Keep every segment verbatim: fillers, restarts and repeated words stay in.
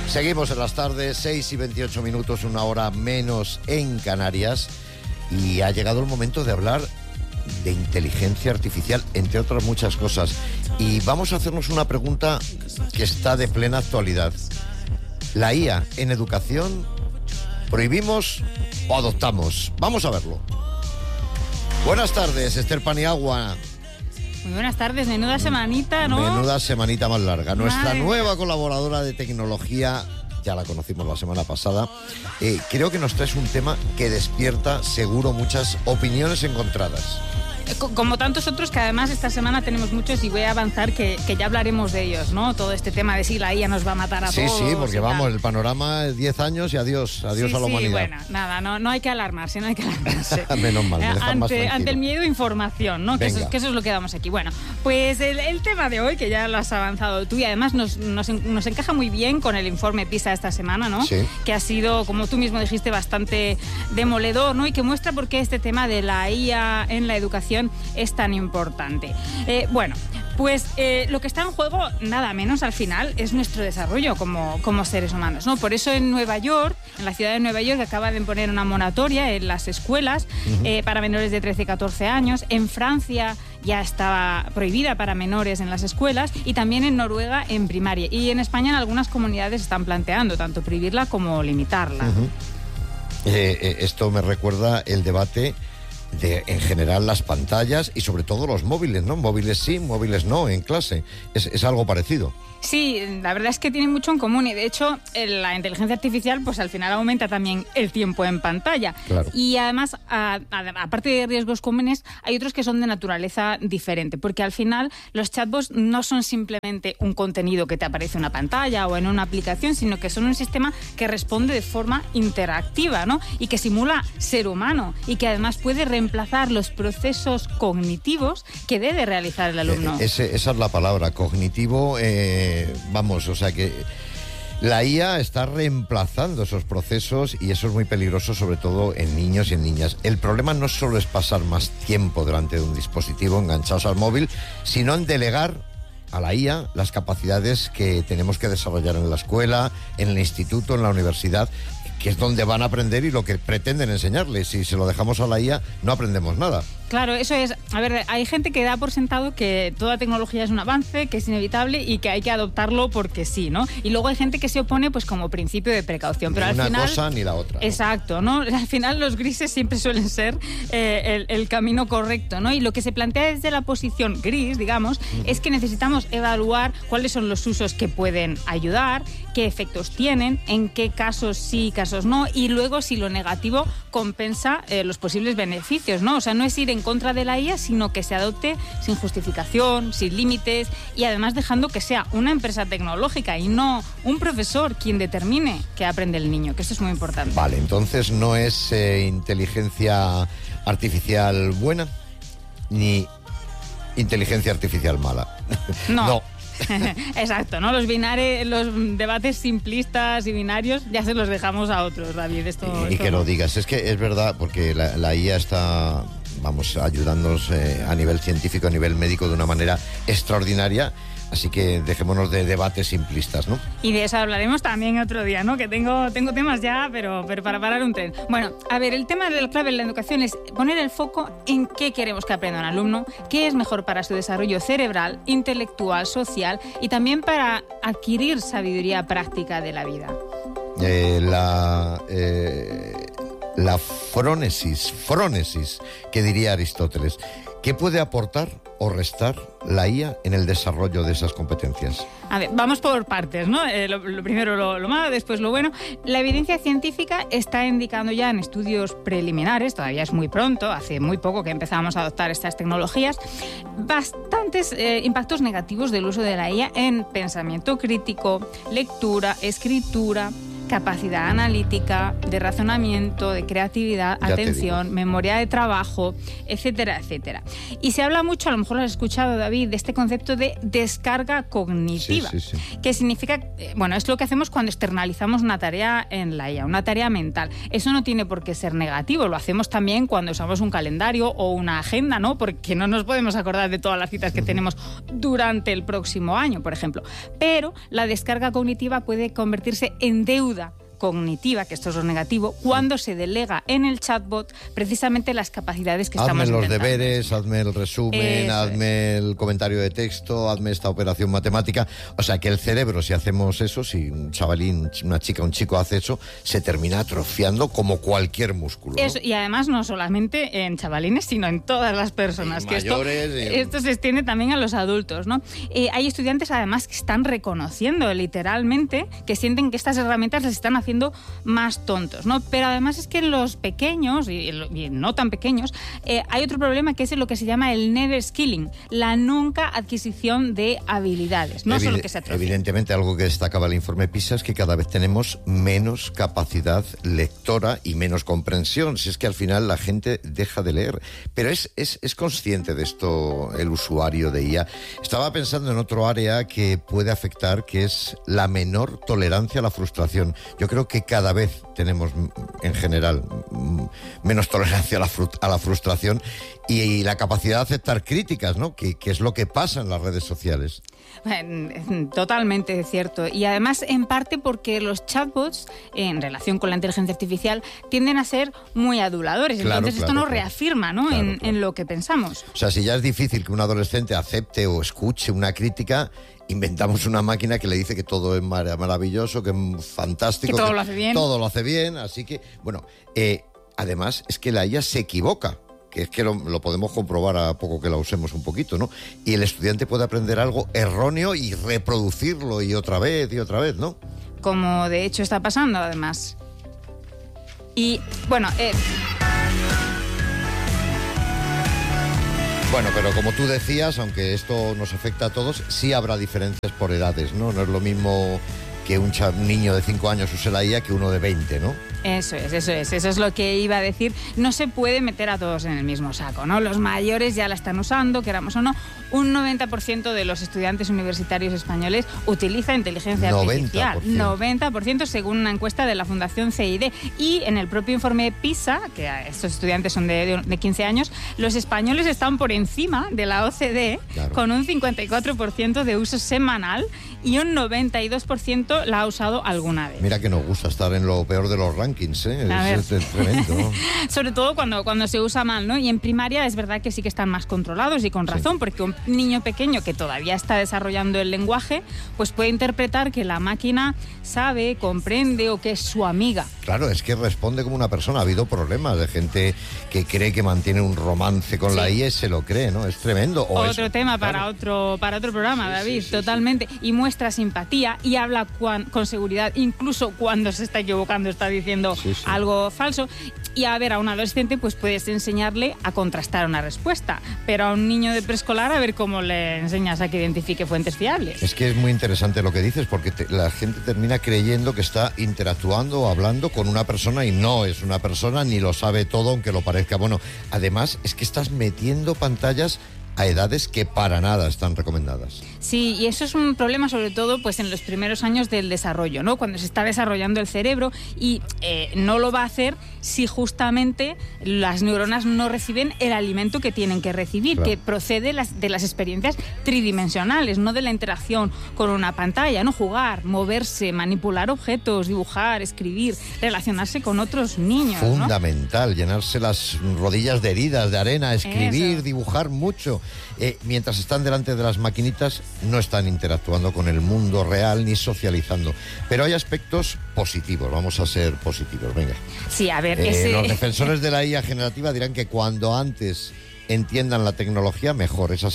Seguimos en las tardes, seis y veintiocho minutos, una hora menos en Canarias. Y ha llegado el momento de hablar de inteligencia artificial, entre otras muchas cosas. Y vamos a hacernos una pregunta que está de plena actualidad. ¿La I A en educación prohibimos o adoptamos? Vamos a verlo. Buenas tardes, Esther Paniagua. Muy buenas tardes, menuda semanita, ¿no? Menuda semanita más larga. Nuestra Madre. nueva colaboradora de tecnología, ya la conocimos la semana pasada, eh, creo que nos traes un tema que despierta seguro muchas opiniones encontradas. Como tantos otros que además esta semana tenemos muchos y voy a avanzar que, que ya hablaremos de ellos, ¿no? Todo este tema de si la I A nos va a matar a sí, todos. Sí, sí, porque vamos, tal. El panorama es diez años y adiós, adiós sí, a la sí, humanidad. Bueno, nada, no, no hay que alarmarse, no hay que alarmarse. Menos mal, me dejas ante, más tranquilo. ante el miedo, información, ¿no? Que eso, que eso es lo que damos aquí. Bueno, pues el, el tema de hoy, que ya lo has avanzado tú y además nos, nos, nos encaja muy bien con el informe PISA esta semana, ¿no? Sí. Que ha sido, como tú mismo dijiste, bastante demoledor, ¿no? Y que muestra por qué este tema de la I A en la educación es tan importante. importante. Eh, bueno, pues eh, lo que está en juego, nada menos al final, es nuestro desarrollo como, como seres humanos, ¿no? Por eso en Nueva York, en la ciudad de Nueva York, acaba de poner una moratoria en las escuelas uh-huh. eh, para menores de trece y catorce años. En Francia ya estaba prohibida para menores en las escuelas y también en Noruega en primaria. Y en España en algunas comunidades están planteando tanto prohibirla como limitarla. Uh-huh. eh, eh, esto me recuerda el debate de, en general, las pantallas y sobre todo los móviles, ¿no? Móviles sí, móviles no, en clase. Es, es algo parecido. Sí, la verdad es que tienen mucho en común y de hecho la inteligencia artificial pues al final aumenta también el tiempo en pantalla. Claro. Y además, a, a, aparte de riesgos comunes, hay otros que son de naturaleza diferente, porque al final los chatbots no son simplemente un contenido que te aparece en una pantalla o en una aplicación, sino que son un sistema que responde de forma interactiva, ¿no? Y que simula ser humano y que además puede reemplazar los procesos cognitivos que debe realizar el alumno. Eh, ese, esa es la palabra, cognitivo. Eh... Vamos, o sea que la I A está reemplazando esos procesos y eso es muy peligroso, sobre todo en niños y en niñas. El problema no solo es pasar más tiempo delante de un dispositivo enganchados al móvil, sino en delegar a la I A las capacidades que tenemos que desarrollar en la escuela, en el instituto, en la universidad, que es donde van a aprender y lo que pretenden enseñarles. Si se lo dejamos a la I A, no aprendemos nada. Claro, eso es. A ver, hay gente que da por sentado que toda tecnología es un avance, que es inevitable y que hay que adoptarlo porque sí, ¿no? Y luego hay gente que se opone pues como principio de precaución. Pero ni al una final, cosa ni la otra, ¿no? Exacto, ¿no? Al final los grises siempre suelen ser eh, el, el camino correcto, ¿no? Y lo que se plantea desde la posición gris, digamos, uh-huh. es que necesitamos evaluar cuáles son los usos que pueden ayudar, qué efectos tienen, en qué casos sí, casos no, y luego si lo negativo compensa eh, los posibles beneficios, ¿no? O sea, no es ir en contra de la I A, sino que se adopte sin justificación, sin límites y además dejando que sea una empresa tecnológica y no un profesor quien determine qué aprende el niño, que eso es muy importante. Vale, entonces no es eh, inteligencia artificial buena ni inteligencia artificial mala. No. No. Exacto, ¿no? Los binarios, los debates simplistas y binarios ya se los dejamos a otros, David. Esto, y esto que no. lo digas, es que es verdad, porque la, la I A está, vamos, ayudándonos eh, a nivel científico, a nivel médico de una manera extraordinaria. Así que dejémonos de debates simplistas, ¿no? Y de eso hablaremos también otro día, ¿no? Que tengo, tengo temas ya, pero, pero para parar un tren. Bueno, a ver, el tema de la clave en la educación es poner el foco en qué queremos que aprenda un alumno, qué es mejor para su desarrollo cerebral, intelectual, social y también para adquirir sabiduría práctica de la vida. Eh, la... Eh, la frónesis, frónesis, que diría Aristóteles. ¿Qué puede aportar o restar la I A en el desarrollo de esas competencias? A ver, vamos por partes, ¿no? Eh, lo, lo primero lo, lo malo, después lo bueno. La evidencia científica está indicando ya en estudios preliminares, todavía es muy pronto, hace muy poco que empezamos a adoptar estas tecnologías, bastantes eh, impactos negativos del uso de la I A en pensamiento crítico, lectura, escritura, capacidad analítica, de razonamiento, de creatividad, Ya atención, memoria de trabajo, etcétera, etcétera. Y se habla mucho, a lo mejor lo has escuchado, David, de este concepto de descarga cognitiva, Sí, sí, sí. que significa, bueno, es lo que hacemos cuando externalizamos una tarea en la I A, una tarea mental. Eso no tiene por qué ser negativo, lo hacemos también cuando usamos un calendario o una agenda, ¿no? Porque no nos podemos acordar de todas las citas que tenemos durante el próximo año, por ejemplo. Pero la descarga cognitiva puede convertirse en deuda cognitiva, que esto es lo negativo, cuando se delega en el chatbot precisamente las capacidades que Hazme estamos los intentando. deberes, hazme el resumen, Eso hazme el comentario de texto, hazme esta operación matemática. O sea que el cerebro, si hacemos eso, si un chavalín, una chica, un chico hace eso, se termina atrofiando como cualquier músculo, ¿no? Eso, y además no solamente en chavalines, sino en todas las personas. Y que esto, mayores, y- esto se extiende también a los adultos, ¿no? Eh, hay estudiantes además que están reconociendo literalmente que sienten que estas herramientas les están haciendo más tontos, ¿no? Pero además es que en los pequeños, y, y no tan pequeños, eh, hay otro problema que es lo que se llama el never skilling, la nunca adquisición de habilidades, no Evide- solo que se atrofien. Evidentemente, algo que destacaba el informe PISA es que cada vez tenemos menos capacidad lectora y menos comprensión. Si es que al final la gente deja de leer. Pero es, es, es consciente de esto el usuario de I A. Estaba pensando en otro área que puede afectar, que es la menor tolerancia a la frustración. Yo creo que cada vez tenemos, en general, menos tolerancia a la, fru- a la frustración y, y la capacidad de aceptar críticas, ¿no? Que, que es lo que pasa en las redes sociales. Totalmente cierto. Y además, en parte porque los chatbots, en relación con la inteligencia artificial, tienden a ser muy aduladores. Claro, Entonces, claro, esto nos claro. reafirma, ¿no? Claro, en, claro. en lo que pensamos. O sea, si ya es difícil que un adolescente acepte o escuche una crítica, inventamos una máquina que le dice que todo es mar- maravilloso, que es fantástico. Que todo lo hace bien. Todo lo hace bien, así que, bueno, eh, además es que la I A se equivoca, que es que lo, lo podemos comprobar a poco que la usemos un poquito, ¿no? Y el estudiante puede aprender algo erróneo y reproducirlo y otra vez y otra vez, ¿no? Como de hecho está pasando, además. Y, bueno, eh, Bueno, pero como tú decías, aunque esto nos afecta a todos, sí habrá diferencias por edades, ¿no? No es lo mismo que un cha- niño de cinco años use la I A que uno de veinte, ¿no? Eso es, eso es, eso es lo que iba a decir. No se puede meter a todos en el mismo saco, ¿no? Los mayores ya la están usando, queramos o no. Un noventa por ciento de los estudiantes universitarios españoles utiliza inteligencia artificial. noventa por ciento. noventa por ciento según una encuesta de la Fundación C I D. Y en el propio informe PISA, que estos estudiantes son de, de, de quince años, los españoles están por encima de la O C D, Claro. con un cincuenta y cuatro por ciento de uso semanal y un noventa y dos por ciento la ha usado alguna vez. Mira que nos gusta estar en lo peor de los rankings, ¿eh? A Es, ver. es tremendo, ¿no? Sobre todo cuando, cuando se usa mal, ¿no? Y en primaria es verdad que sí que están más controlados y con razón, porque un niño pequeño que todavía está desarrollando el lenguaje, pues puede interpretar que la máquina sabe, comprende o que es su amiga. Claro, es que responde como una persona. Ha habido problemas de gente que cree que mantiene un romance con Sí. la I A y se lo cree, ¿no? Es tremendo. O Otro es- tema claro. para otro para otro programa, Sí, David, sí, sí, totalmente. Y muestra simpatía y habla cuan- con seguridad, incluso cuando se está equivocando, está diciendo Sí, sí. algo falso. Y a ver, a un adolescente pues puedes enseñarle a contrastar una respuesta, pero a un niño de preescolar a ver cómo le enseñas a que identifique fuentes fiables. Es que es muy interesante lo que dices, porque te- la gente termina creyendo que está interactuando o hablando con una persona y no es una persona ni lo sabe todo, aunque lo parezca. Bueno, además es que estás metiendo pantallas a edades que para nada están recomendadas. Sí, y eso es un problema sobre todo pues en los primeros años del desarrollo, ¿no? Cuando se está desarrollando el cerebro y eh, no lo va a hacer si justamente las neuronas no reciben el alimento que tienen que recibir, Claro. que procede las, de las experiencias tridimensionales, no de la interacción con una pantalla, ¿no? Jugar, moverse, manipular objetos, dibujar, escribir, relacionarse con otros niños, ¿no? Fundamental, llenarse las rodillas de heridas, de arena, escribir, Eso. dibujar mucho. Eh, mientras están delante de las maquinitas, no están interactuando con el mundo real ni socializando. Pero hay aspectos positivos, vamos a ser positivos, venga. Sí, a ver, Eh, ese... Los defensores de la I A generativa dirán que cuando antes entiendan la tecnología, mejor, ¿es así?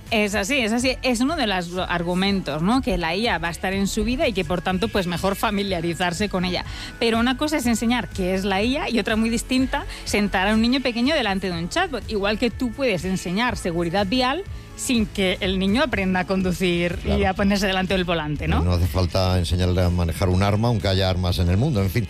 Es así, es así. Es uno de los argumentos, ¿no? Que la I A va a estar en su vida y que por tanto pues mejor familiarizarse con ella. Pero una cosa es enseñar qué es la I A y otra muy distinta, sentar a un niño pequeño delante de un chatbot. Igual que tú puedes enseñar seguridad vial sin que el niño aprenda a conducir, claro, y a ponerse delante del volante, ¿no? No hace falta enseñarle a manejar un arma, aunque haya armas en el mundo. En fin,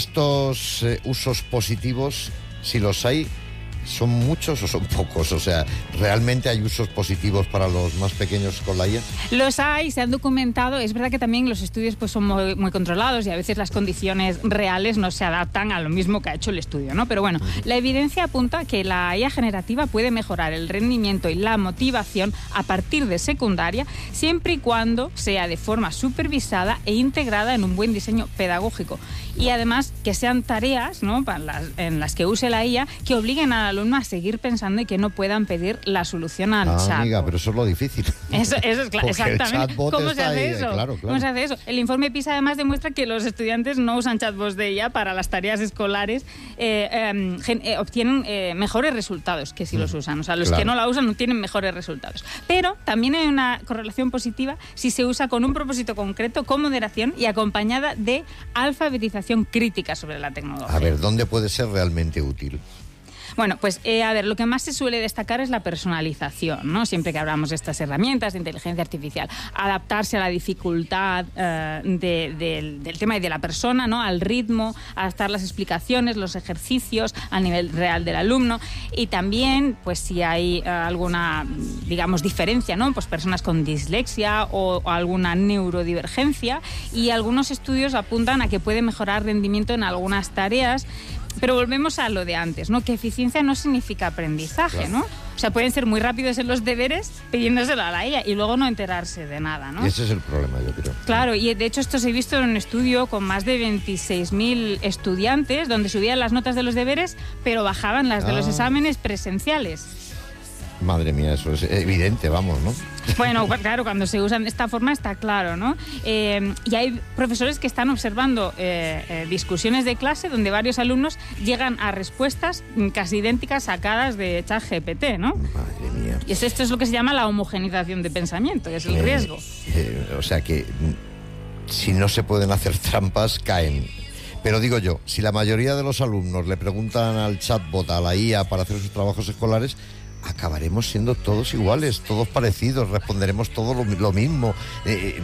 estos eh, usos positivos, si los hay, ¿son muchos o son pocos? O sea, ¿realmente hay usos positivos para los más pequeños con la I A? Los hay, se han documentado. Es verdad que también los estudios pues, son muy, muy controlados y a veces las condiciones reales no se adaptan a lo mismo que ha hecho el estudio, ¿no? Pero bueno, uh-huh. la evidencia apunta a que la I A generativa puede mejorar el rendimiento y la motivación a partir de secundaria, siempre y cuando sea de forma supervisada e integrada en un buen diseño pedagógico. Y además que sean tareas, ¿no?, para las, en las que use la I A que obliguen al alumno a seguir pensando y que no puedan pedir la solución al ah, chat. Amiga, pero eso es lo difícil. Eso, eso es claro, exactamente. ¿Cómo se hace ahí, eso? Claro, claro. ¿Cómo se hace eso? El informe PISA además demuestra que los estudiantes no usan chatbots de I A para las tareas escolares, eh, eh, gen, eh, obtienen eh, mejores resultados que si mm, los usan. O sea, los claro. que no la usan no tienen mejores resultados. Pero también hay una correlación positiva si se usa con un propósito concreto, con moderación y acompañada de alfabetización crítica sobre la tecnología. A ver, ¿dónde puede ser realmente útil? Bueno, pues eh, a ver, lo que más se suele destacar es la personalización, ¿no? Siempre que hablamos de estas herramientas de inteligencia artificial, adaptarse a la dificultad eh, de, de, del tema y de la persona, ¿no? Al ritmo, adaptar las explicaciones, los ejercicios al nivel real del alumno y también, pues si hay eh, alguna, digamos, diferencia, ¿no? Pues personas con dislexia o, o alguna neurodivergencia y algunos estudios apuntan a que puede mejorar rendimiento en algunas tareas. Pero volvemos a lo de antes, ¿no? Que eficiencia no significa aprendizaje, claro. ¿no? O sea, pueden ser muy rápidos en los deberes pidiéndoselo a la I A y luego no enterarse de nada, ¿no? Y ese es el problema, yo creo. Claro, y de hecho esto se ha visto en un estudio con más de veintiséis mil estudiantes donde subían las notas de los deberes, pero bajaban las de ah. los exámenes presenciales. Madre mía, eso es evidente, vamos, ¿no? Bueno, claro, cuando se usan de esta forma está claro, ¿no? Eh, y hay profesores que están observando eh, eh, discusiones de clase donde varios alumnos llegan a respuestas casi idénticas sacadas de ChatGPT, ¿no? Madre mía. Y esto es lo que se llama la homogenización de pensamiento, que es el eh, riesgo. Eh, o sea que si no se pueden hacer trampas, caen. Pero digo yo, si la mayoría de los alumnos le preguntan al chatbot, a la I A, para hacer sus trabajos escolares, acabaremos siendo todos iguales, todos parecidos, responderemos todo lo, lo mismo. Eh,